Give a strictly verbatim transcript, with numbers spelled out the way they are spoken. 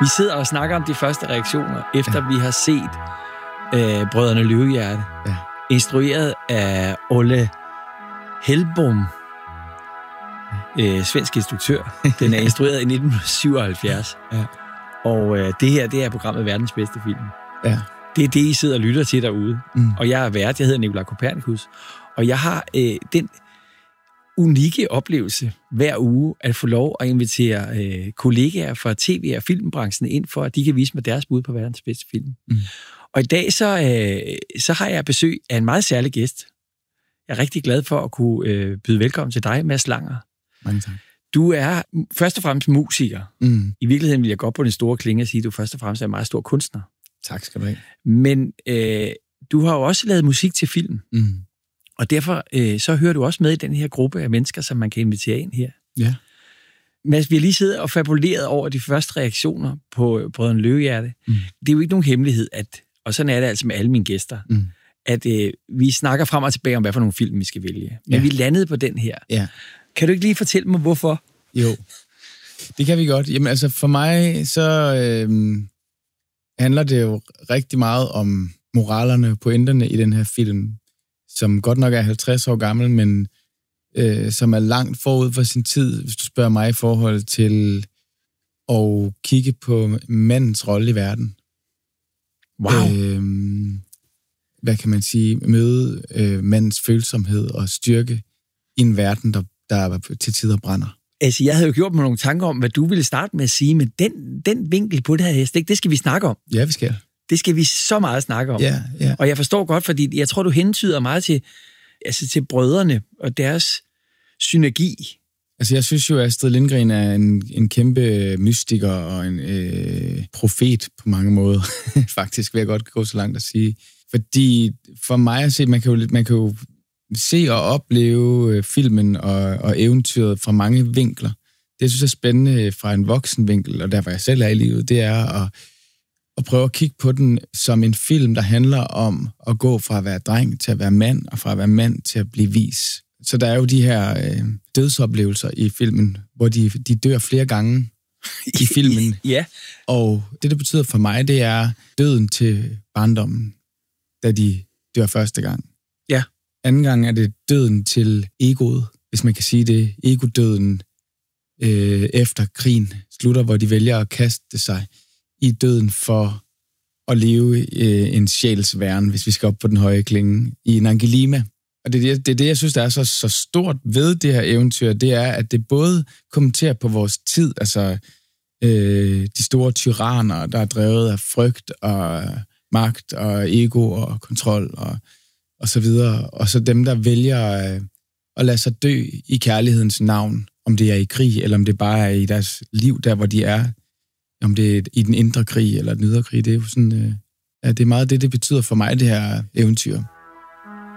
Vi sidder og snakker om de første reaktioner, efter ja. vi har set øh, Brødrene Løvehjerte, ja. instrueret af Olle Hellbom, øh, svensk instruktør. Den er instrueret i nitten syvoghalvfjerds. Ja. Og øh, det her, det er programmet Verdens Bedste Film. Ja. Det er det, I sidder og lytter til derude. Mm. Og jeg er vært, jeg hedder Nikolaj Kopernikus. Og jeg har øh, den unikke oplevelse hver uge at få lov at invitere øh, kollegaer fra tv- og filmbranchen ind, for at de kan vise mig deres bud på verdens bedste film. Mm. Og i dag så, øh, så har jeg besøg af en meget særlig gæst. Jeg er rigtig glad for at kunne øh, byde velkommen til dig, Mads Langer. Mange tak. Du er først og fremmest musiker. Mm. I virkeligheden vil jeg gå på den store klinge og sige, at du først og fremmest er en meget stor kunstner. Tak skal du have. Men øh, du har jo også lavet musik til film. Mm. Og derfor øh, så hører du også med i den her gruppe af mennesker, som man kan invitere ind her. Ja. Mads, vi har lige siddet og fabuleret over de første reaktioner på Brødrene Løvehjerte. Mm. Det er jo ikke nogen hemmelighed, at, og sådan er det altså med alle mine gæster, mm. at øh, vi snakker frem og tilbage om, hvad for nogle film vi skal vælge. Men ja. vi landede på den her. Ja. Kan du ikke lige fortælle mig, hvorfor? Jo, det kan vi godt. Jamen altså, for mig så øh, handler det jo rigtig meget om moralerne, pointerne i den her film, som godt nok er halvtreds år gammel, men øh, som er langt forud for sin tid, hvis du spørger mig, i forhold til at kigge på mandens rolle i verden. Wow. Øh, hvad kan man sige? Møde øh, mandens følsomhed og styrke i en verden, der, der til tider brænder. Altså, jeg havde jo gjort mig nogle tanker om, hvad du ville starte med at sige, men den, den vinkel på det her hest, det skal vi snakke om. Ja, vi skal. Det skal vi så meget snakke om. Ja, ja. Og jeg forstår godt, fordi jeg tror, du hentyder meget til, altså til brødrene og deres synergi. Altså, jeg synes jo, at Astrid Lindgren er en, en kæmpe mystiker og en øh, profet på mange måder. Faktisk vil jeg godt gå så langt at sige. Fordi for mig at se, man kan jo, man kan jo se og opleve filmen og, og eventyret fra mange vinkler. Det, jeg synes er spændende fra en voksen vinkel, og der hvor jeg selv er i livet, det er at og prøve at kigge på den som en film, der handler om at gå fra at være dreng til at være mand, og fra at være mand til at blive vis. Så der er jo de her øh, dødsoplevelser i filmen, hvor de, de dør flere gange i filmen. Ja. Og det, det betyder for mig, det er døden til barndommen, da de dør første gang. Ja. Anden gang er det døden til egoet, hvis man kan sige det. Egodøden øh, efter krigen slutter, hvor de vælger at kaste sig i døden for at leve øh, en sjæls væren, hvis vi skal op på den høje klinge, i Nangilima. Og det er det, det, det jeg synes, der er så, så stort ved det her eventyr, det er, at det både kommenterer på vores tid, altså øh, de store tyranner, der er drevet af frygt og magt og ego og kontrol og, og så videre, og så dem, der vælger øh, at lade sig dø i kærlighedens navn, om det er i krig, eller om det bare er i deres liv, der hvor de er, om det er i den indre krig eller den ydre krig. Det er jo sådan, øh, ja, det er meget det, det betyder for mig, det her eventyr.